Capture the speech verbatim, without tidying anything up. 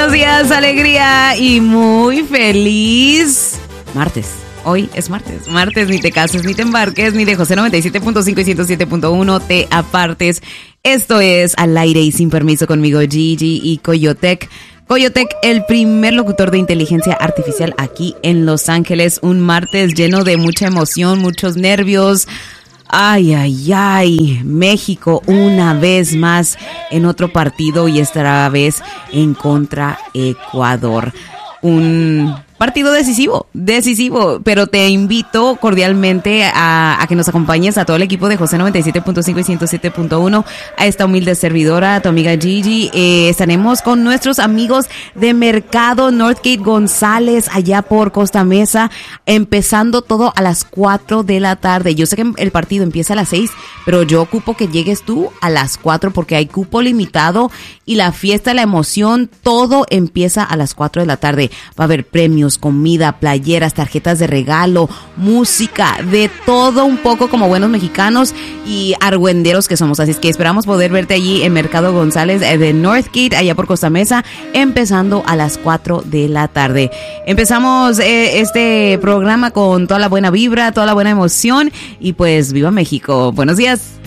buenos días, alegría y muy feliz martes. Hoy es martes, martes, ni te cases, ni te embarques, ni de José noventa y siete punto cinco y ciento siete punto uno te apartes. Esto es Al Aire y Sin Permiso conmigo, Gigi y Coyotec. Coyotec, el primer locutor de inteligencia artificial aquí en Los Ángeles. Un martes lleno de mucha emoción, muchos nervios. Ay, ay, ay, México una vez más en otro partido y esta vez en contra Ecuador. Un partido decisivo, decisivo, pero te invito cordialmente a, a que nos acompañes a todo el equipo de José noventa y siete punto cinco y ciento siete punto uno, a esta humilde servidora, a tu amiga Gigi. Eh, estaremos con nuestros amigos de Mercado Northgate González, allá por Costa Mesa, empezando todo a las cuatro de la tarde. Yo sé que el partido empieza a las seis, pero yo ocupo que llegues tú a las cuatro porque hay cupo limitado y la fiesta, la emoción, todo empieza a las cuatro de la tarde. Va a haber premios, comida, playeras, tarjetas de regalo, música, de todo un poco como buenos mexicanos y argüenderos que somos. Así es que esperamos poder verte allí en Mercado González de Northgate, allá por Costa Mesa, empezando a las cuatro de la tarde. Empezamos eh, este programa con toda la buena vibra, toda la buena emoción y pues ¡viva México! Buenos días.